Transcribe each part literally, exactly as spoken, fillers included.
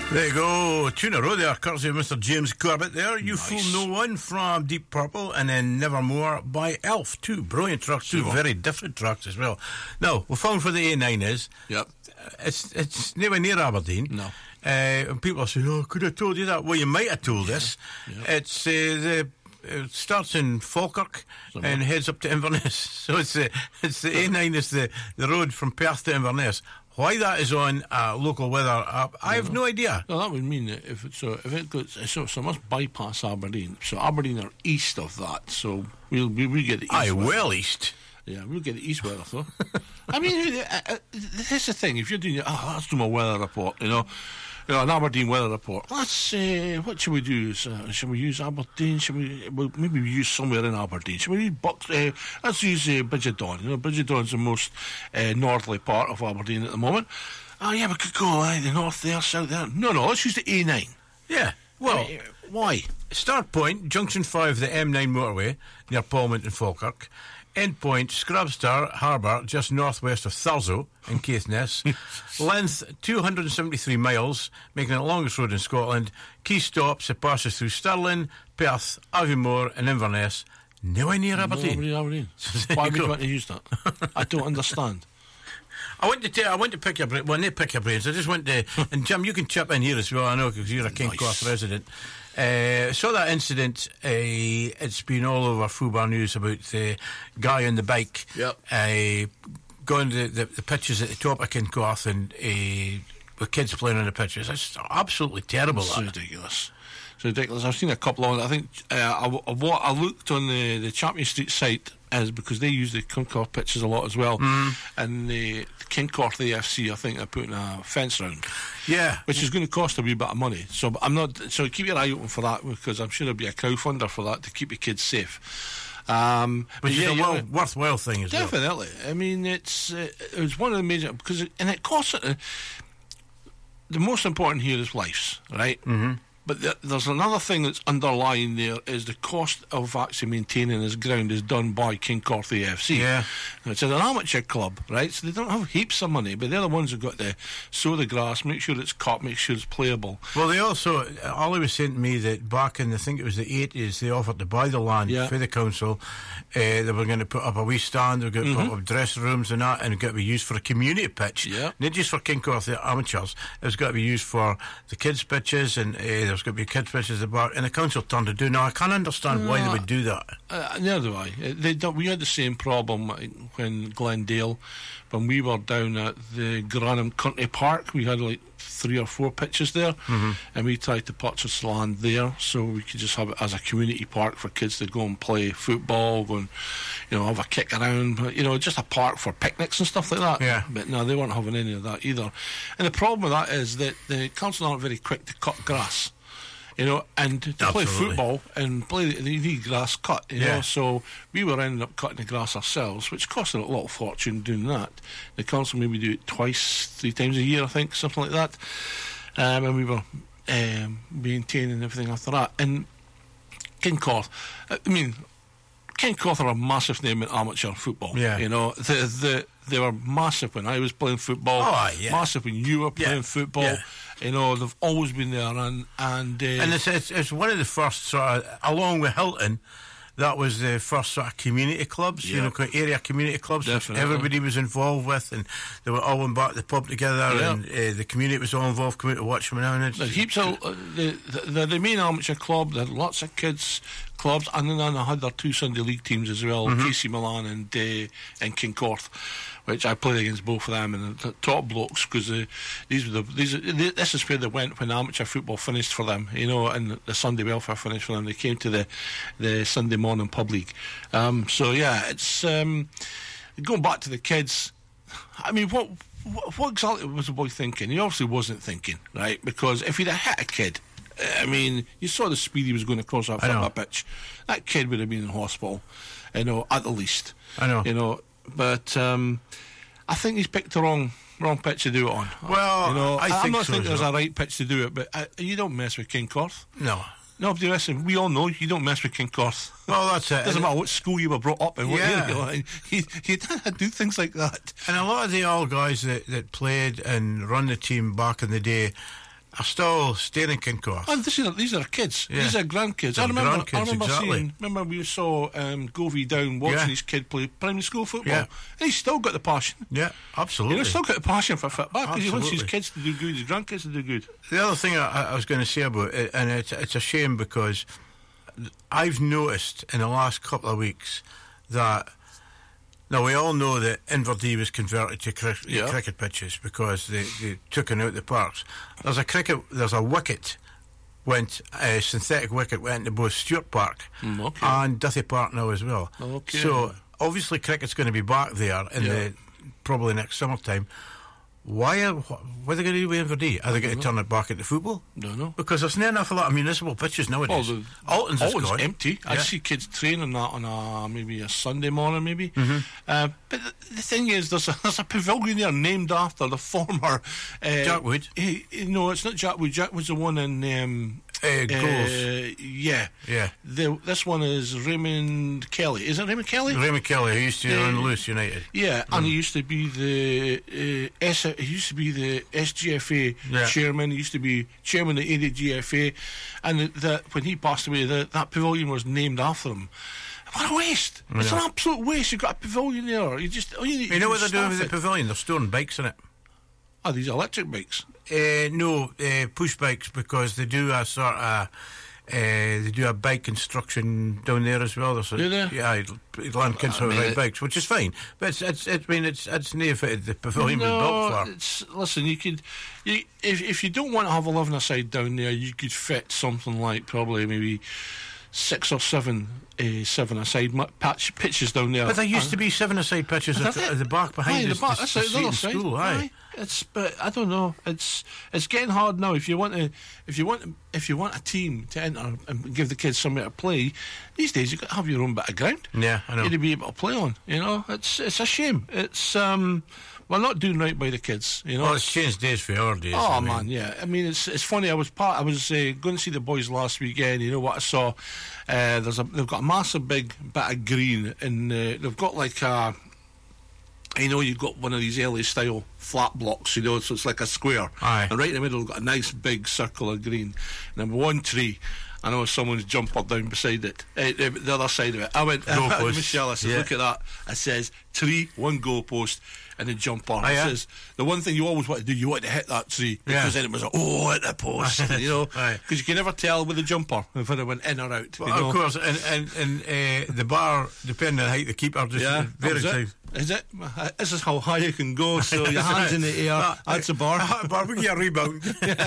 There you go, two in a row there, courtesy of Mister James Corbett there. You Nice. Fool No One from Deep Purple, and then Nevermore by Elf. Two brilliant tracks, two Sure. very different tracks as well. Now, we found for the A nine is, Yep. it's it's nowhere near Aberdeen. No. Uh, and people are saying, oh, could have told you that. Well, you might have told us. Yeah. It's uh, the... It starts in Falkirk Somewhere. and heads up to Inverness. So it's the it's the A nine is the, the road from Perth to Inverness. Why that is on uh, local weather app, I have no idea. No, that would mean that if it's so, if it goes, so, so it must bypass Aberdeen. So Aberdeen are east of that. So we'll we we get the east. Aye, weather. well east. Yeah, we'll get the east weather though. I mean, uh, uh, that's the thing. If you're doing, oh, let's do my weather report. You know. You know, an Aberdeen weather report. Let's uh, what should we do? Uh, should we use Aberdeen? Should we well, maybe we use somewhere in Aberdeen? Should we use Bucks? Uh, let's use uh, Bridgetdawn. You know, Bridgetdawn's the most uh, northerly part of Aberdeen at the moment. Oh yeah, we could go uh, the north there, south there. No, no, let's use the A nine. Yeah. Well, Uh, why? start point, Junction five, the M nine motorway, near Palmont and Falkirk. End point, Scrabstar Harbour, just northwest of Thurso in Caithness. Length, two hundred seventy-three miles, making it the longest road in Scotland. Key stops, it passes through Stirling, Perth, Aviemore and Inverness. Nowhere near Aberdeen. No, Aberdeen. There Why you would you go. want to use that? I don't understand. I went to tell, I went to pick your brain. Well, not pick your brains. I just went to, and Jim, you can chip in here as well. I know because you're a King Nice. Corth resident. Uh, saw that incident. Uh, it's been all over Fubar News about the guy on the bike. Yep. Uh, going to the, the pitches at the top of Kincorth and uh, with kids playing on the pitches. It's absolutely terrible. It's That. ridiculous. It's ridiculous. I've seen a couple of them. I think uh, I, I, what I looked on the, the Champion Street site is because they use the Kincorth pitches a lot as well. Mm. And the Kincorth A F C, I think they're putting a fence round, Yeah. which is going to cost a wee bit of money. So I'm not. So keep your eye open for that because I'm sure there'll be a crowdfunder for that to keep the kids safe. Um, Which but is yeah, a you're well, right. worthwhile thing as well. Definitely. I mean, it's uh, it was one of the major because it, and it costs. Uh, the most important here is lives, right? Mm-hmm. But th- there's another thing that's underlying there is the cost of actually maintaining this ground is done by Kincorth A F C. Yeah. Now, it's an amateur club, right? So they don't have heaps of money, but they're the ones who've got to sow the grass, make sure it's cut, make sure it's playable. Well, they also, Ollie was saying to me that back in, I think it was the eighties, they offered to buy the land Yeah. for the council. Uh, they were going to put up a wee stand, they were going to Mm-hmm. put up dressing rooms and that, and it got to be used for a community pitch. Yeah. Not just for Kincorth, the amateurs. It was got to be used for the kids' pitches, and uh, there was going to be kids' pitches at the bar, and the council turned to do. Now, I can't understand why they would do that. Uh, neither do I. Uh, They don't, we had the same problem uh, when Glendale, when we were down at the Granham Country Park, we had like three or four pitches there, mm-hmm. and we tried to purchase land there so we could just have it as a community park for kids to go and play football, go and, you know, have a kick around, but, you know, just a park for picnics and stuff like that. Yeah. But no, they weren't having any of that either. And the problem with that is that the council aren't very quick to cut grass. You know, and to play Absolutely. football and play, you need grass cut, you Yeah. know, so we were ending up cutting the grass ourselves, which cost a lot of fortune doing that. The council maybe do it twice, three times a year, I think, something like that. Um, and we were um, maintaining everything after that. And Kincorth, I mean, Kincorth are a massive name in amateur football. Yeah. You know, the, the, they were massive when I was playing football. Oh, yeah. Massive when you were playing Yeah. football. Yeah. You know, they've always been there, and and, uh, And it's, it's, it's one of the first sort of, along with Hilton, that was the first sort of community clubs, you Yeah. know, co- area community clubs, which Definitely. everybody was involved with, and they were all in back at the pub together, Yeah. and uh, the community was all involved, coming to watch them now. And There's it's, heaps of uh, the, the the main amateur club. There are lots of kids clubs, and then I had their two Sunday league teams as well, Mm-hmm. K C Milan and uh, and Kincorth, which I played against both of them, and the top blokes because uh, these were the these they, this is where they went when amateur football finished for them, you know, and the Sunday welfare finished for them. They came to the the Sunday morning pub league. Um, so yeah, it's um, going back to the kids. I mean, what, what what exactly was the boy thinking? He obviously wasn't thinking, right? Because if he'd have hit a kid, I mean, you saw the speed he was going across that I know. football pitch. That kid would have been in hospital, you know, at the least. I know. You know, but um, I think he's picked the wrong wrong pitch to do it on. Well, you know, I I'm think not so thinking as there's well. a right pitch to do it, but uh, you don't mess with Kincorth. no. Nobody listen. We all know you don't mess with Kincorth. Well, that's it. Doesn't And- matter what school you were brought up in. What Yeah. you know, and you, you don't do things like that. And a lot of the old guys that, that played and run the team back in the day, are still staying in Kincorth. And these are, these are kids. Yeah. These are grandkids. They're I remember. grandkids, I remember exactly. seeing. Remember we saw um, Govey down watching Yeah. his kid play primary school football. Yeah. And he's still got the passion. Yeah, absolutely. You know, still got the passion for football because he wants his Absolutely. kids to do good, his grandkids to do good. The other thing I, I was going to say about it, and it's, it's a shame because I've noticed in the last couple of weeks that, now we all know that Inverdee was converted to cri- Yeah. cricket pitches because they, they took it out the parks. There's a cricket, there's a wicket went, a synthetic wicket went into both Stewart Park Mm, okay. and Duthie Park now as well. Okay. So obviously cricket's going to be back there in Yeah. the probably next summertime. Why are, what are they going to do with Inverdee? Are they going to turn it back into football? No, no. Because there's not enough of that municipal pitches Well, nowadays. the, Alton's is Alton's gone. empty. I Yeah. see kids training that on a maybe a Sunday morning, maybe. Mm-hmm. Uh, but the, the thing is, there's a, there's a pavilion there named after the former uh, Jack Wood. eh, eh, no, it's not Jack Wood. Jack was the one in. Um, Uh, goals. uh, yeah, Yeah. The, this one is Raymond Kelly. Is it Raymond Kelly? Raymond Kelly, who used to Uh, run Loose United. Yeah, and he used to be the uh, S. He used to be the S G F A Yeah. chairman. He used to be chairman of the A D G F A, and the, the, when he passed away, the, that pavilion was named after him. What a waste! It's Yeah. an absolute waste. You've got a pavilion there. You just oh, you, You know what they're doing with the it. pavilion? They're storing bikes in it. Oh, these electric bikes. Uh, no, uh, push bikes, because they do a sort of. Uh, they do a bike construction down there as well. There's a, Do they? Yeah, land kids I how to mean, ride it- bikes, which is fine. But it's, it's, it's I mean, it's, it's near fitted. The pavilion was No, built for. it's, listen, you could, you, if if you don't want to have a living aside down there, you could fit something like probably maybe six or seven, uh, seven aside mu- patch pitches down there. But there used And- to be seven aside pitches at, That's the- it. at the back behind Aye, the, the back, the, that's the it, the seat other in side. school. Aye. Aye. It's, but I don't know. It's it's getting hard now. If you want to, if you want, if you want a team to enter and give the kids somewhere to play, these days you've got to have your own bit of ground. Yeah, I know. You to be able to play on. You know, it's it's a shame. It's um, we're not doing right by the kids. You know. Well, it's changed days for our days. Oh I mean. man, yeah. I mean, it's it's funny. I was part. I was uh, going to see the boys last weekend. You know what I saw? Uh, there's a they've got a massive big bit of green, and uh, they've got like a. You know, you've got one of these L A style flat blocks. You know, so it's like a square. Aye. And right in the middle, got a nice big circle of green. And then one tree. I know someone's jumper down beside it, uh, the other side of it. I went, I went to Goalpost. Michelle, I said, Yeah. look at that. It says tree, one goalpost, and a jumper. Aye, it yeah. says, the one thing you always want to do, you want to hit that tree. Yeah. Because then it was like, oh, hit the post. you know, Aye. because you can never tell with the jumper if it went in or out. Well, you know? of course, and and, and uh, the bar, depending on the height of the keeper, just Yeah, very that was tight. it. Is it? This is how high you can go. So your hands in the air. Ah, That's a bar. Ah, bar, we get a rebound.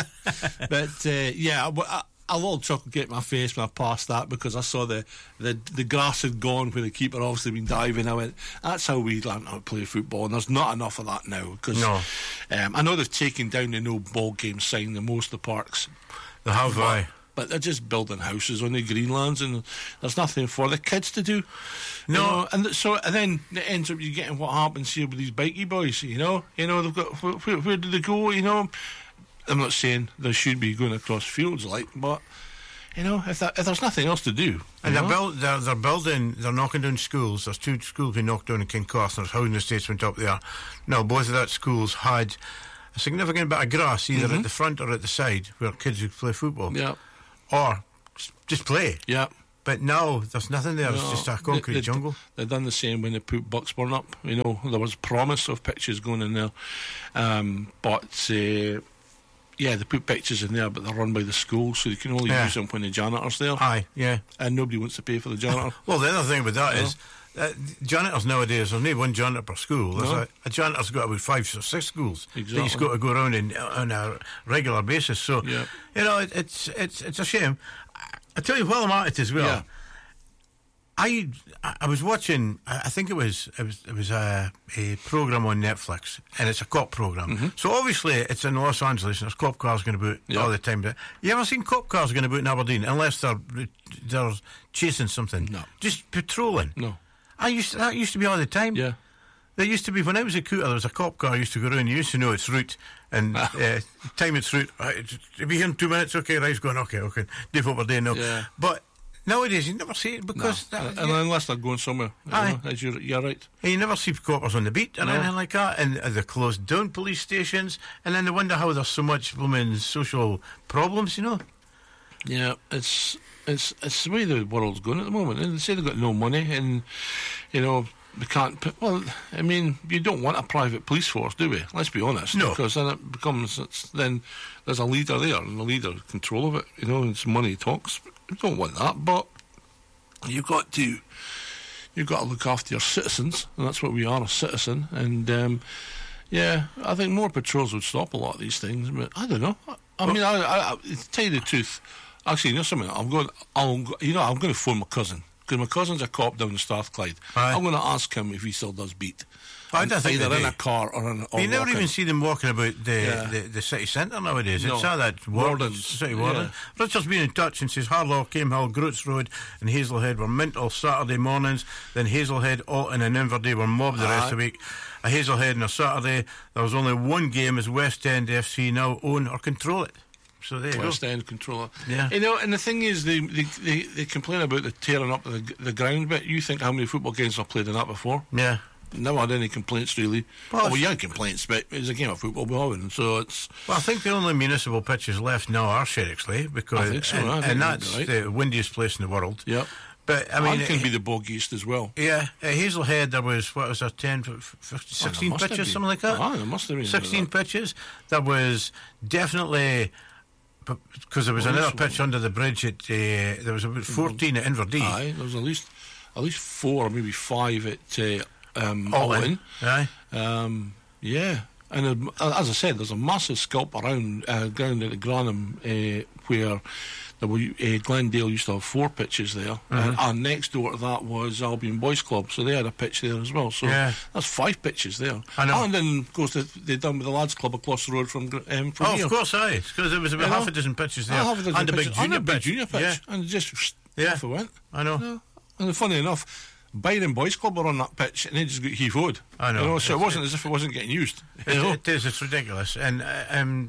But uh, yeah, I, I, a lot of chuckle get my face when I passed that because I saw the, the, the grass had gone where the keeper obviously been diving. I went, that's how we learned how to play football, and there's not enough of that now. Because No. um, I know they've taken down the no ball game sign in most of the parks, The have I. but they're just building houses on the greenlands, and there's nothing for the kids to do. No. You know, and th- so and then it ends up you getting what happens here with these bikey boys. You know, you know they've got where, where, where do they go? You know, I'm not saying they should be going across fields like, but you know, if that, if there's nothing else to do, And you they're, know? build, they're, they're building, they're knocking down schools. There's two schools being knocked down in Kincorth, and there's housing estates went up there. Now, both of that schools had a significant bit of grass, either Mm-hmm. at the front or at the side, where kids could play football. yeah, Or s- just play. yeah. But now, there's nothing there. It's No, just a concrete they, they, jungle. They've done the same when they put Bucksburn up. You know, there was promise of pitches going in there, um, but uh, yeah, they put pitches in there, but they're run by the school, so you can only Yeah. use them when the janitor's there, Aye, yeah. and nobody wants to pay for the janitor. Well, the other thing about that Yeah. is, uh, janitors nowadays, there's not one janitor per school. There's No. a, a janitor's got about five or six schools that he's Exactly. got to go around in, on a regular basis. So, Yeah. you know, it, it's it's it's a shame. I, I tell you, while I'm at it as well, Yeah. I I was watching. I I think it was it was it was a, a program on Netflix, and it's a cop program. So obviously it's in Los Angeles, and there's cop cars going about Mm-hmm. Yeah. all the time. But you ever seen cop cars going about in Aberdeen unless they're they're chasing something? No. Just patrolling. No, I used to, that used to be all the time. yeah, There used to be, when I was a cooter, there was a cop car used to go around. You used to know its route and uh, time its route. Right, it'll be here in two minutes. Okay, right, it's going. Okay, okay. Do what we're doing now. Yeah. But Nowadays, you never see it because No. that, and yeah. unless they're going somewhere, you Aye. know, as you're, you're right. you never see coppers on the beat or No. anything like that, and uh, they closed down police stations, and then they wonder how there's so much blooming social problems, you know. Yeah, it's it's it's the way the world's going at the moment. And they say they've got no money, and you know we can't. Put, well, I mean, you don't want a private police force, do we? Let's be honest. No. Because then it becomes it's, then there's a leader there, and the leader control of it. You know, it's money talks. You don't want that, but you've got to you've got to look after your citizens, and that's what we are, a citizen. And um, yeah, I think more patrols would stop a lot of these things. But I don't know. I, I mean, I, I, I, to tell you the truth. Actually, you know something? I'm going. I'll, you know, I'm going to phone my cousin because my cousin's a cop down in Strathclyde. Aye. I'm going to ask him if he still does beat. I don't think either they in do. a car or in. Or You never walking. even see them walking about the, Yeah. the, the city centre nowadays. No. It's all that warden, Wardens. city warden. Yeah. Richard's been in touch and says Harlaw, Camehill, Groats Road and Hazelhead were mental Saturday mornings. Then Hazelhead, Alton and Inverday were mobbed the rest Aye. of the week. A Hazelhead on a Saturday, there was only one game as West End F C now own or control it. So there you West go. End controller. Yeah. You know, and the thing is, they they, they, they complain about the tearing up the the ground bit. You think how many football games I've played in that before? Yeah. Never had any complaints really. Well, Oh, well, if- you had complaints, but it's a game of football we're having, so it's. Well, I think the only municipal pitches left now are Sherrixley because I think so, and, I think and you'd that's be right. the windiest place in the world. Yeah. But I mean, and can it- be the boggiest as well. Yeah, at Hazelhead there was, what was there, ten, fifteen, sixteen must have pitches, been. something like that? Ah, there must have been. sixteen pitches. There was definitely, because there was Well, another this pitch under the bridge at, uh, there was about fourteen at Inverdee. Aye, there was at least at least four, maybe five at uh, um, All Alton. in. Aye. Um, yeah, and uh, as I said, there's a massive scalp around uh, ground at Granham uh, where there were, uh, Glendale used to have four pitches there, and, and next door to that was Albion Boys Club, so they had a pitch there as well. So Yeah. that's five pitches there. I know. And then, of course, they, they done with the lads' club across the road from Gr- um, from Oh, here. of course, aye. Because there was about You half know? a dozen pitches there. Ah, half a dozen and a big pitches, junior and a big pitch. junior pitch, Yeah, and just Yeah. off it went. I know. No. And funny enough, Byron Boys Club were on that pitch, and they just got heave-hoed. I know. You know, so it It's- wasn't as if it wasn't getting used. You It, know? it is. It's ridiculous, and uh, um,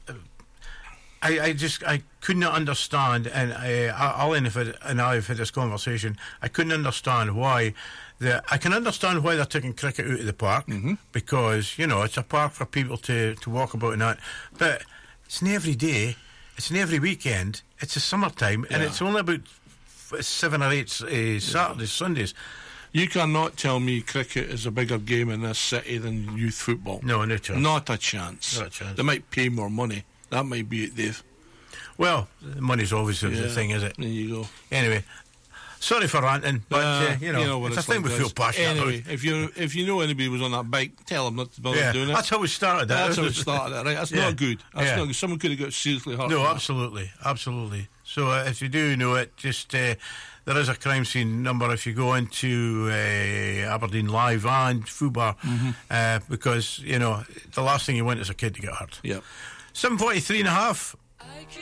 I, I just I could not understand, and I, Alan and I have had this conversation. I couldn't understand why. The, I can understand why they're taking cricket out of the park Mm-hmm. because you know it's a park for people to, to walk about and that. But it's not every day. It's not every weekend. It's the summertime, and Yeah. it's only about f- seven or eight uh, Saturdays, Sundays. You cannot tell me cricket is a bigger game in this city than youth football. No, no chance. Not a chance. Not a chance. They might pay more money. That might be it, Dave. Well, money's always the Yeah. thing, is it? There you go. Anyway, sorry for ranting, but uh, you know, what it's a thing like, we feel guys. passionate Anyway, about. if you if you know anybody was on that bike, tell them not to bother Yeah, doing it. that's how we started. That. That's how it started, it, right? That's Yeah. not good. That's Yeah. not good. Someone could have got seriously hurt. No, from that. absolutely, absolutely. So uh, if you do know it, just uh, there is a crime scene number if you go into uh, Aberdeen Live and Fubar, Mm-hmm. uh, because you know the last thing you want is a kid to get hurt. Yep. Seven forty-three and a half.